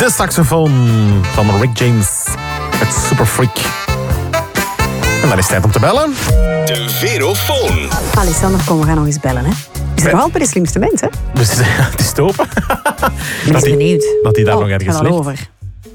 De saxofoon van Rick James. Het Super Freak. En dan is het tijd om te bellen. De Verofoon. Alexander, kom, we gaan nog eens bellen, hè. Is er nog altijd de slimste mens, hè? Dus het is te open. Ik ben benieuwd. Dat hij daar nog ergens gaat ligt. over.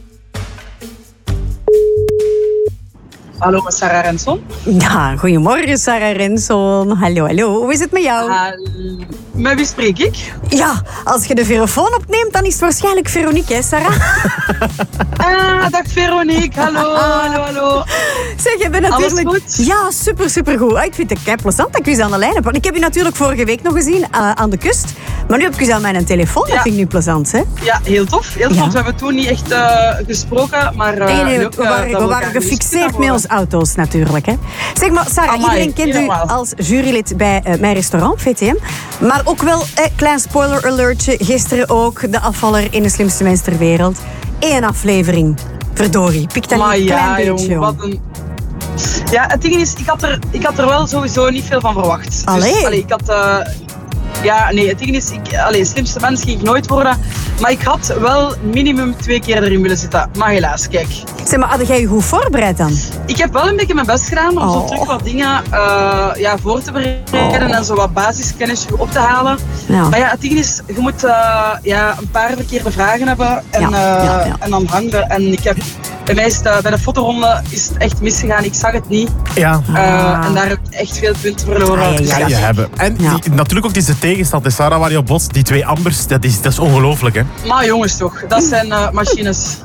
Hallo, met Sarah Renson. Ja, goedemorgen Sarah Renson. Hallo. Hoe is het met jou? Met wie spreek ik? Ja, als je de verofoon opneemt, dan is het waarschijnlijk Veronique, hè, Sarah? Dag Veronique, hallo. Zeg, je bent natuurlijk... Alles goed? Ja, super goed. Ik vind het kei plezant dat ik u aan de lijn heb. Want ik heb u natuurlijk vorige week nog gezien aan de kust. Maar nu heb ik u aan mijn telefoon. Dat vind ik nu plezant, hè? Ja, heel tof. We hebben toen niet echt gesproken, maar... Nee, we waren gefixeerd met onze auto's natuurlijk, hè. Zeg maar, Sarah, iedereen kent u als jurylid bij mijn restaurant, VTM. Maar ook wel, klein spoiler alertje, gisteren ook de afvaller in de slimste mens ter wereld. 1 aflevering. Verdorie, pik dat een klein beetje, jongen, wat een... Ja, het ding is, ik had er wel sowieso niet veel van verwacht. Allee? Dus, ik had... het ding is, slimste mens ging ik nooit worden. Maar ik had wel minimum 2 keer erin willen zitten. Maar helaas, kijk. Zeg maar, had jij je goed voorbereid dan? Ik heb wel een beetje mijn best gedaan om zo terug wat dingen voor te bereiden en zo wat basiskennis op te halen. Ja. Maar ja, het ding is, je moet een paar verkeerde vragen hebben en dan hangen. En ik heb... Bij mij is bij de fotoronde is het echt misgegaan. Ik zag het niet. Ja. En daar heb ik echt veel punten verloren. Ja, je hebben. En natuurlijk ook deze tegenstand, Sarah, waar je op botst. Die 2 Ambers, dat is ongelooflijk, hè? Maar jongens toch, dat zijn machines.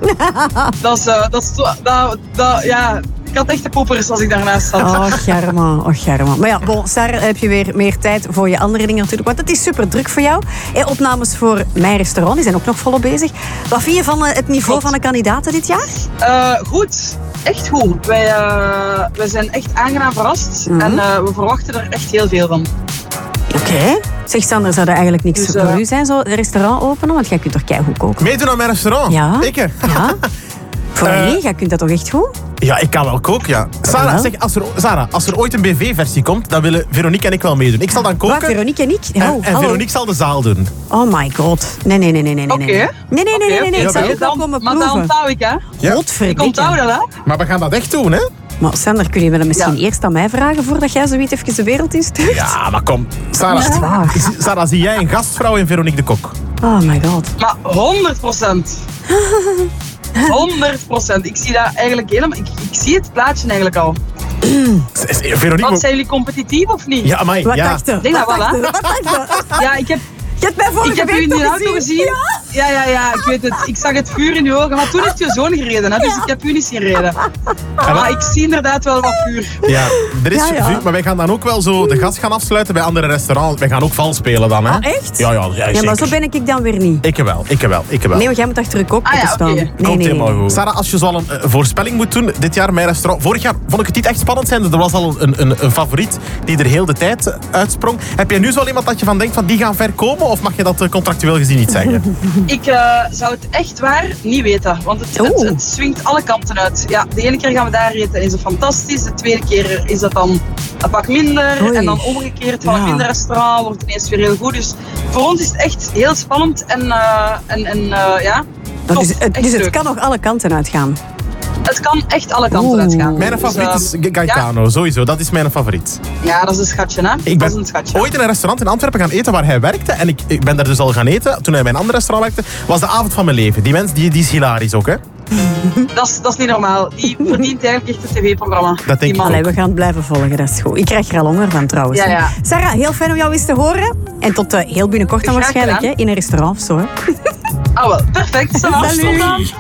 Ik had echt de poppers als ik daarnaast zat. Och, Germa. Maar ja, Sarah, heb je weer meer tijd voor je andere dingen natuurlijk. Want het is super druk voor jou. Opnames voor mijn restaurant, die zijn ook nog volop bezig. Wat vind je van het niveau van de kandidaten dit jaar? Goed. Echt goed. Wij zijn echt aangenaam verrast. En we verwachten er echt heel veel van. Oké. Zeg Sander, zou dat eigenlijk niks voor u zijn, zo een restaurant openen? Want jij kunt toch keigoed koken? Meedoen aan mijn restaurant? Ja. Ik? Ja. Voor mij, jij kunt dat toch echt goed? Ja, ik kan wel koken, ja. Sarah, zeg, als er ooit een BV-versie komt, dan willen Veronique en ik wel meedoen. Ik zal dan koken. Wat, Veronique en ik? En Veronique zal de zaal doen. Oh my god. Nee. Oké. Nee. Ik zal ook wel komen proeven. Maar dat onthoud ik, hè? Ja. Ik onthoud dat, hè? Maar we gaan dat echt doen, hè? Maar Sander, kun je me dat misschien eerst aan mij vragen voordat jij zoiets even de wereld instuurt? Ja, maar kom. Sarah, zie jij een gastvrouw in Veronique de Kok? Oh my god. Maar 100%. 100%. Ik zie dat eigenlijk helemaal... Ik zie het plaatje eigenlijk al. Veronique... Wat, zijn jullie competitief of niet? Ja, amai. Wat dacht je? Ik denk dat wel, hè? Ja, ik heb... Je hebt mij vorige week u in die nog auto gezien. Ja, ik weet het. Ik zag het vuur in uw ogen. Maar toen heeft je zoon gereden, hè? Dus ik heb u niet zien rijden. Maar ik zie inderdaad wel wat vuur. Ja, er is vuur, maar wij gaan dan ook wel zo de gas gaan afsluiten bij andere restaurants. Wij gaan ook vals spelen dan, hè? Ah, echt? Ja, zeker. Maar zo ben ik dan weer niet. Ik wel. Nee, want jij moet achter de kok staan. Okay. Nee. Sarah, als je zo al een voorspelling moet doen, dit jaar mijn restaurant... Vorig jaar vond ik het niet echt spannend zijn. Er was al een favoriet die er heel de tijd uitsprong. Heb jij nu zo iemand dat je van denkt van die gaan ver komen? Of mag je dat contractueel gezien niet zeggen? Ik zou het echt waar niet weten. Want het swingt alle kanten uit. Ja, de ene keer gaan we daar eten en is het fantastisch. De tweede keer is dat dan een pak minder. Oei. En dan omgekeerd van een minder restaurant wordt het ineens weer heel goed. Dus voor ons is het echt heel spannend. Dus het kan nog alle kanten uitgaan. Het kan echt alle kanten uitgaan. Mijn favoriet is Gaetano, sowieso. Dat is mijn favoriet. Ja, dat is een schatje, hè? Ik dat is een schatje. ooit in een restaurant in Antwerpen gaan eten waar hij werkte. En ik ben daar dus al gaan eten. Toen hij bij een ander restaurant werkte, was de avond van mijn leven. Die mens, die is hilarisch ook, hè? Dat is niet normaal. Die verdient eigenlijk echt een tv-programma. Dat denk ik ook. Allee, we gaan het blijven volgen, dat is goed. Ik krijg er al honger van trouwens. Ja. Sarah, heel fijn om jou eens te horen. En tot heel binnenkort dan Graag waarschijnlijk, hè, in een restaurant of zo. Hè. Ah wel, perfect. Salut.